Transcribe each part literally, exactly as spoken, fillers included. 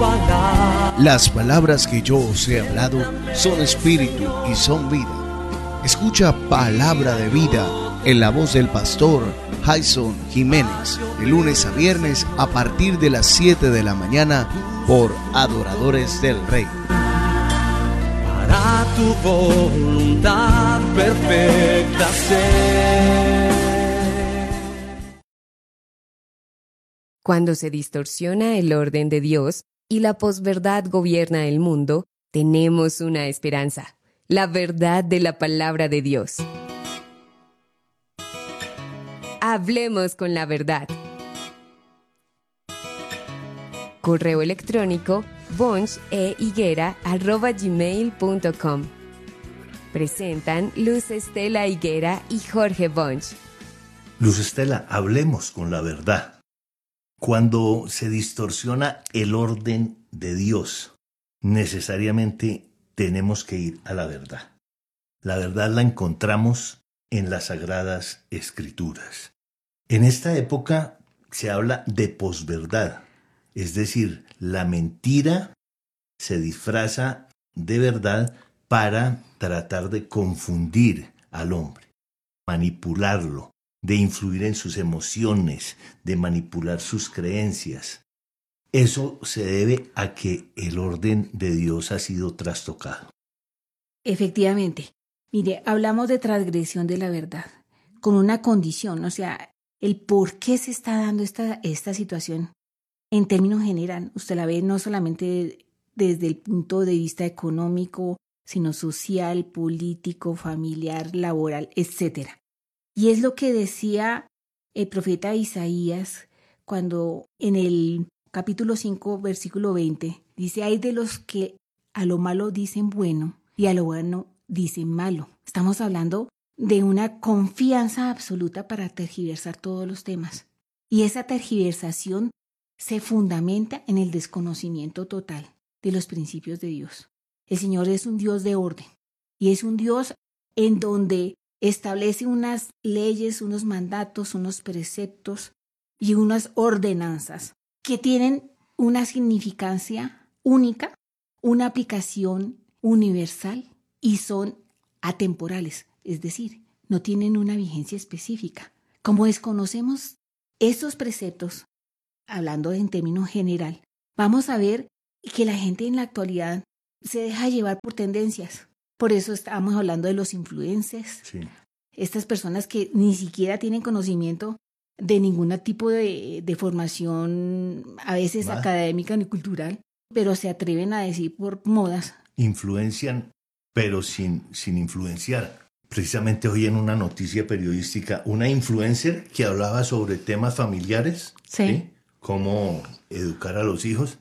palabra. Las palabras que yo os he hablado son espíritu y son vida. Escucha Palabra de Vida en la voz del pastor Jason Jiménez, de lunes a viernes a partir de las siete de la mañana por Adoradores del Rey. Para tu voluntad perfecta ser. Cuando se distorsiona el orden de Dios y la posverdad gobierna el mundo, tenemos una esperanza: la verdad de la palabra de Dios. Hablemos con la verdad. Correo electrónico bunch e higuera arroba gmail punto com. Presentan Luz Estela Higuera y Jorge Bunch. Luz Estela, hablemos con la verdad. Cuando se distorsiona el orden de Dios, necesariamente tenemos que ir a la verdad. La verdad la encontramos en las Sagradas Escrituras. En esta época se habla de posverdad, es decir, la mentira se disfraza de verdad para tratar de confundir al hombre, manipularlo, de influir en sus emociones, de manipular sus creencias. Eso se debe a que el orden de Dios ha sido trastocado. Efectivamente. Mire, hablamos de transgresión de la verdad, con una condición, o sea, el por qué se está dando esta, esta situación en términos generales. Usted la ve no solamente desde el punto de vista económico, sino social, político, familiar, laboral, etcétera. Y es lo que decía el profeta Isaías cuando en el capítulo cinco, versículo veinte, dice: hay de los que a lo malo dicen bueno y a lo bueno dicen malo. Estamos hablando de una confianza absoluta para tergiversar todos los temas. Y esa tergiversación se fundamenta en el desconocimiento total de los principios de Dios. El Señor es un Dios de orden y es un Dios en donde establece unas leyes, unos mandatos, unos preceptos y unas ordenanzas que tienen una significancia única, una aplicación universal y son atemporales, es decir, no tienen una vigencia específica. Como desconocemos estos preceptos, hablando en términos general, vamos a ver que la gente en la actualidad se deja llevar por tendencias. Por eso estamos hablando de los influencers, sí. Estas personas que ni siquiera tienen conocimiento de ningún tipo de, de formación, a veces ¿Va? académica ni cultural, pero se atreven a decir por modas. Influencian, pero sin, sin influenciar. Precisamente hoy en una noticia periodística, una influencer que hablaba sobre temas familiares, sí. ¿sí? Cómo educar a los hijos,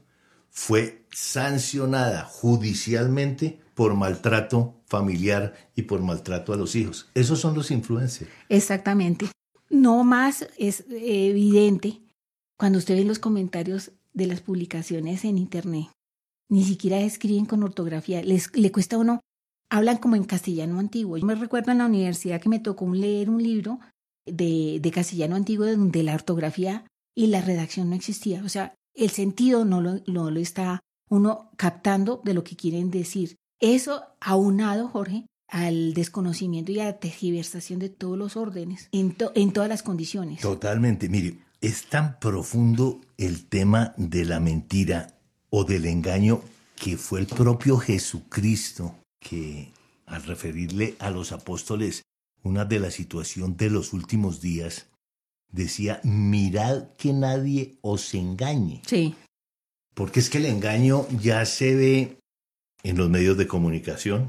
fue sancionada judicialmente por maltrato familiar y por maltrato a los hijos. Esos son los influencers. Exactamente. No más es evidente cuando usted ve los comentarios de las publicaciones en internet. Ni siquiera escriben con ortografía. Les, le cuesta a uno, hablan como en castellano antiguo. Yo me recuerdo en la universidad que me tocó leer un libro de, de castellano antiguo donde la ortografía y la redacción no existía. O sea, el sentido no lo, no lo está uno captando de lo que quieren decir. Eso aunado, Jorge, al desconocimiento y a la tergiversación de todos los órdenes, en, to, en todas las condiciones. Totalmente. Mire, es tan profundo el tema de la mentira o del engaño que fue el propio Jesucristo que, al referirle a los apóstoles una de la situación de los últimos días, decía: mirad que nadie os engañe. Sí. Porque es que el engaño ya se ve en los medios de comunicación,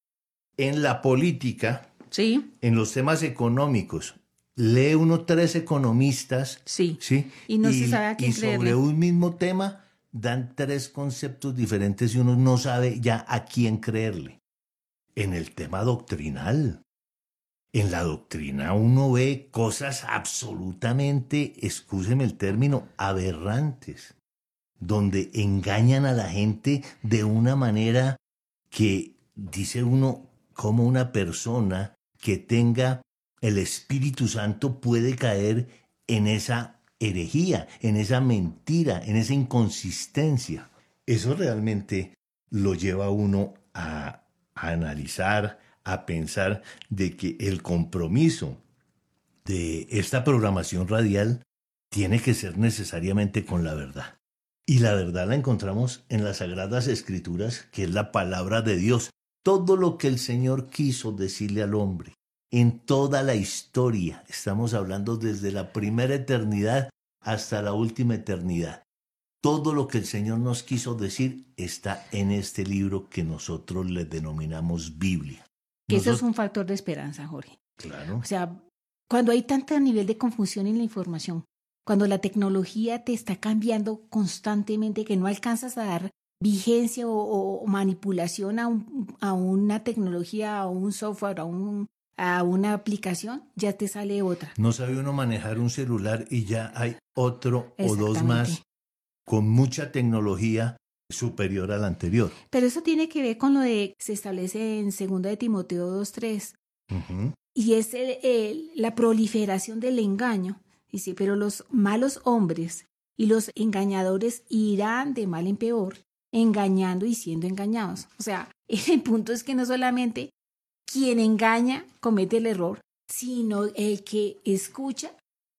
en la política, sí. en los temas económicos. Lee uno tres economistas, sí, ¿sí? y no y, se sabe a quién y sobre creerle. Un mismo tema dan tres conceptos diferentes y uno no sabe ya a quién creerle. En el tema doctrinal, en la doctrina uno ve cosas absolutamente, excúseme el término, aberrantes, donde engañan a la gente de una manera que dice uno, como una persona que tenga el Espíritu Santo puede caer en esa herejía, en esa mentira, en esa inconsistencia. Eso realmente lo lleva a uno a, a analizar, a pensar de que el compromiso de esta programación radial tiene que ser necesariamente con la verdad. Y la verdad la encontramos en las Sagradas Escrituras, que es la palabra de Dios. Todo lo que el Señor quiso decirle al hombre, en toda la historia, estamos hablando desde la primera eternidad hasta la última eternidad. Todo lo que el Señor nos quiso decir está en este libro que nosotros le denominamos Biblia. Que eso Nosotros... es un factor de esperanza, Jorge. Claro. O sea, cuando hay tanto nivel de confusión en la información, cuando la tecnología te está cambiando constantemente, que no alcanzas a dar vigencia o, o manipulación a, un, a una tecnología, a un software, a, un, a una aplicación, ya te sale otra. No sabe uno manejar un celular y ya hay otro o dos más con mucha tecnología superior a la anterior. Pero eso tiene que ver con lo de se establece en segunda de Timoteo dos tres. Uh-huh. Y es el, el, la proliferación del engaño. Dice, pero los malos hombres y los engañadores irán de mal en peor, engañando y siendo engañados. O sea, el punto es que no solamente quien engaña comete el error, sino el que escucha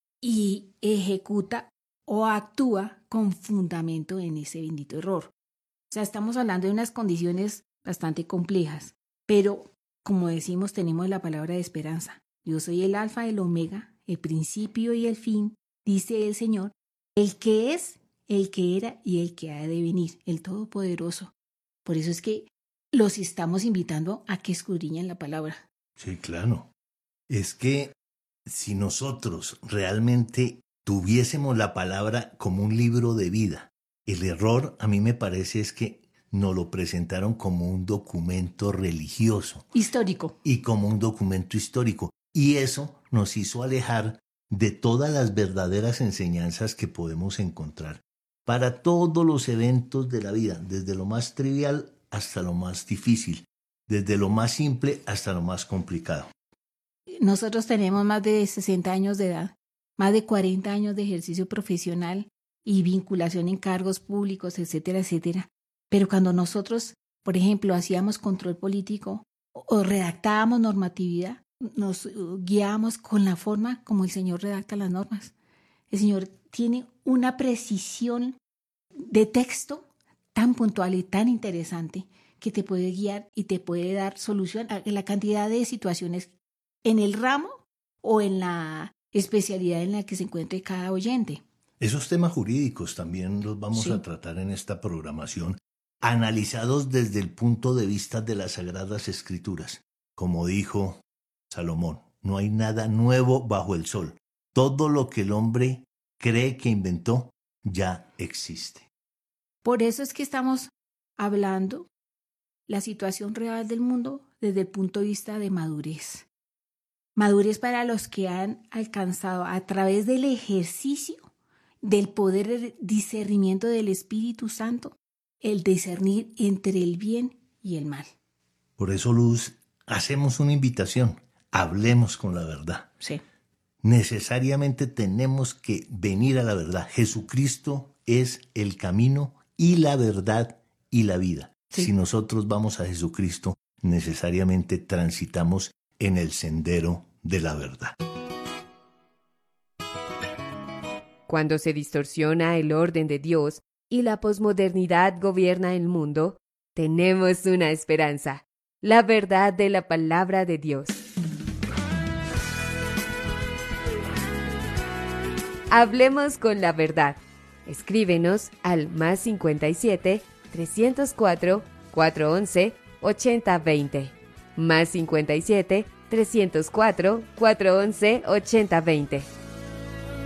y ejecuta o actúa con fundamento en ese bendito error. O sea, estamos hablando de unas condiciones bastante complejas, pero como decimos, tenemos la palabra de esperanza. Yo soy el alfa y el omega, el principio y el fin, dice el Señor, el que es, el que era y el que ha de venir, el Todopoderoso. Por eso es que los estamos invitando a que escudriñen la palabra. Sí, claro. Es que si nosotros realmente tuviésemos la palabra como un libro de vida, el error a mí me parece es que nos lo presentaron como un documento religioso. Histórico. Y como un documento histórico. Y eso nos hizo alejar de todas las verdaderas enseñanzas que podemos encontrar para todos los eventos de la vida, desde lo más trivial hasta lo más difícil, desde lo más simple hasta lo más complicado. Nosotros tenemos más de sesenta años de edad, más de cuarenta años de ejercicio profesional y vinculación en cargos públicos, etcétera, etcétera. Pero cuando nosotros, por ejemplo, hacíamos control político o redactábamos normatividad, nos guiábamos con la forma como el Señor redacta las normas. El Señor tiene una precisión de texto tan puntual y tan interesante que te puede guiar y te puede dar solución a la cantidad de situaciones en el ramo o en la especialidad en la que se encuentre cada oyente. Esos temas jurídicos también los vamos sí. a tratar en esta programación, analizados desde el punto de vista de las Sagradas Escrituras. Como dijo Salomón, no hay nada nuevo bajo el sol. Todo lo que el hombre cree que inventó ya existe. Por eso es que estamos hablando la situación real del mundo desde el punto de vista de madurez. Madurez para los que han alcanzado a través del ejercicio del poder de discernimiento del Espíritu Santo, el discernir entre el bien y el mal. Por eso, Luz, hacemos una invitación. Hablemos con la verdad. Sí. Necesariamente tenemos que venir a la verdad. Jesucristo es el camino y la verdad y la vida. Sí. Si nosotros vamos a Jesucristo, necesariamente transitamos en el sendero de la verdad. Cuando se distorsiona el orden de Dios y la posmodernidad gobierna el mundo, tenemos una esperanza, la verdad de la palabra de Dios. Hablemos con la verdad. Escríbenos al más cincuenta y siete, trescientos cuatro, cuatrocientos once, ochenta veinte. Más cincuenta y siete, trescientos cuatro, cuatrocientos once, ochenta veinte.